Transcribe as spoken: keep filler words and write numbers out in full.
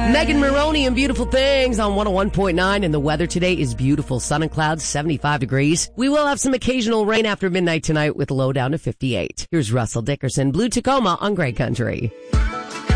Megan Maroney and Beautiful Things on one oh one point nine, and the weather today is beautiful. Sun and clouds, seventy-five degrees. We will have some occasional rain after midnight tonight with a low down to fifty-eight. Here's Russell Dickerson, Blue Tacoma on Grey Country.